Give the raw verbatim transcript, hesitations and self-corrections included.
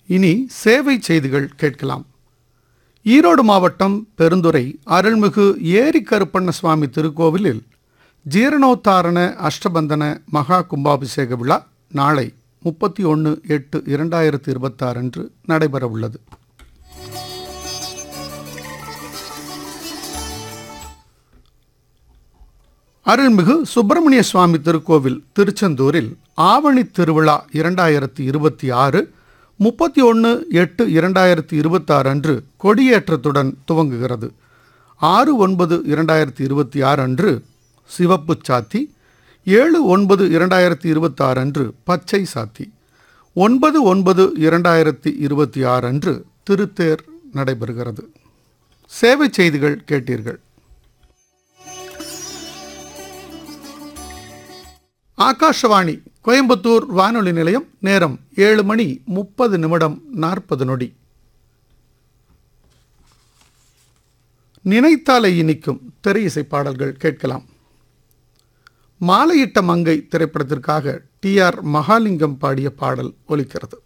இனி சேவை செய்திகள் கேட்கலாம். ஈரோடு மாவட்டம் பெருந்துறை அருள்மிகு ஏரி கருப்பண்ண சுவாமி திருக்கோவிலில் ஜீரணோத்தாரண அஷ்டபந்தன மகா கும்பாபிஷேக விழா நாளை முப்பத்தி ஒன்று எட்டு இரண்டாயிரத்தி இருபத்தாறு அன்று நடைபெறவுள்ளது. அருள்மிகு சுப்பிரமணிய சுவாமி திருக்கோவில் திருச்செந்தூரில் ஆவணி திருவிழா இரண்டாயிரத்தி இருபத்தி ஆறு முப்பத்தி ஒன்று எட்டு இரண்டாயிரத்தி இருபத்தாறு அன்று கொடியேற்றத்துடன் துவங்குகிறது. ஆறு ஒன்பது இரண்டாயிரத்தி இருபத்தி ஆறு அன்று சிவப்பு சாத்தி, ஏழு ஒன்பது இரண்டாயிரத்தி இருபத்தாறு அன்று பச்சை சாத்தி, ஒன்பது ஒன்பது இரண்டாயிரத்தி இருபத்தி ஆறு அன்று திருத்தேர் நடைபெறுகிறது. சேவை செய்திகள் கேட்டீர்கள். ஆகாஷவாணி கோயம்புத்தூர் வானொலி நிலையம். நேரம் ஏழு மணி முப்பது நிமிடம் நாற்பது நொடி. நினைத்தாலே இனிக்கும் திரை இசை பாடல்கள் கேட்கலாம். மாலையிட்ட மங்கை திரைப்படத்திற்காக டி ஆர் மகாலிங்கம் பாடிய பாடல் ஒலிக்கிறது.